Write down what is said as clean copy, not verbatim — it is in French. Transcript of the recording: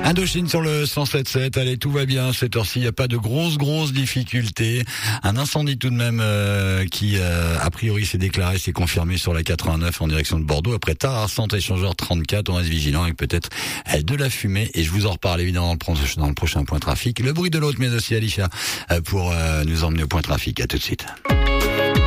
Indochine sur le 107.7. Allez, tout va bien. Cette heure-ci, il n'y a pas de grosses difficultés. Un incendie tout de même qui, a priori, s'est déclaré, s'est confirmé sur la 89 en direction de Bordeaux. Après Tarare Centre Échangeur 34, on reste vigilant avec peut-être de la fumée. Et je vous en reparle évidemment dans le prochain point trafic. Le bruit de l'autre, mais aussi Alicia pour nous emmener au point trafic. À tout de suite.